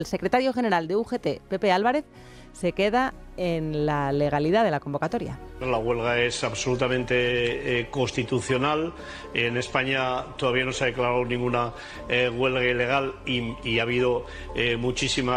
El secretario general de UGT, Pepe Álvarez, se queda en la legalidad de la convocatoria. La huelga es absolutamente constitucional. En España todavía no se ha declarado ninguna huelga ilegal y ha habido muchísimas